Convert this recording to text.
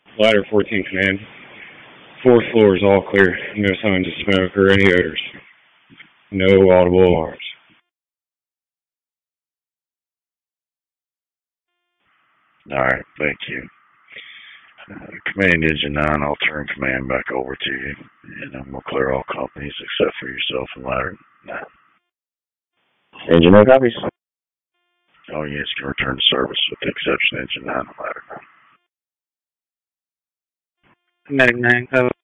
Ladder 14 command. Fourth floor is all clear. No signs of smoke or any odors. No audible alarms. Alright, thank you. Command Engine 9, I'll turn command back over to you. And I'm going to clear all companies except for yourself and Ladder 9. Engine 9 copies. Oh, yes, can return to service with the exception of Engine 9 and Ladder 9. Medic 9, cover.